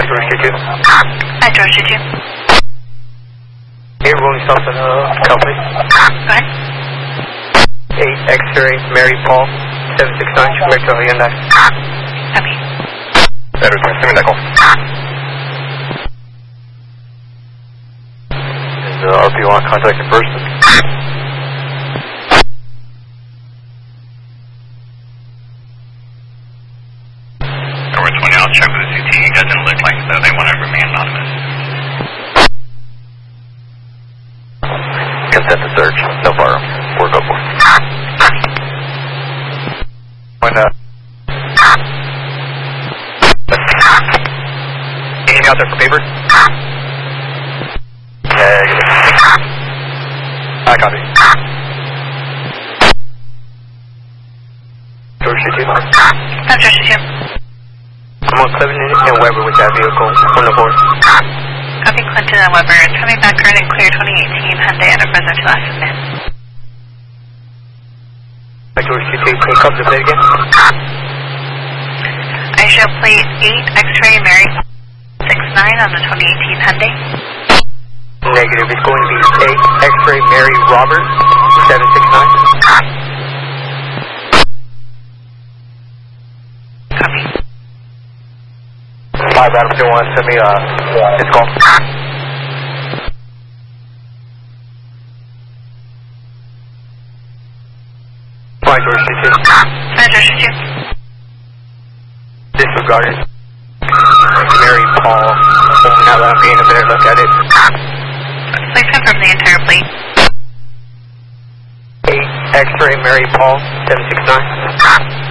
George 22. Hi, George 22. Here, rolling south on company. Go ahead. 8 X-ray, Mary Paul, 769, back to Hyundai. Copy. Better, send me that call. And if you want to contact the person. Over 20, I'll check with the CT. It doesn't look like though they want to remain anonymous. Consent to search, no firearm. We're go for it. When, can you out there for papers? I copy. George 22. I'm George 22. I'm on Clinton and Weber with that vehicle on the board. Copy Clinton and Weber. Coming back earned and clear 2018 Hyundai Enterprise to last submit. Hi, George 22. Can you cover the plate again? I show plate 8 X-ray Mary 69 on the 2018 Hyundai. Negative. It's going to be 8 X-ray Mary Robert, 769. Copy. 5 Adam 21, send me his call. Fine, George 22. Hi, George 22. Disregarded. Mary Paul. Now that I'm getting a better look at it. Please confirm the entire plate. 8 X-ray Mary Paul, 769.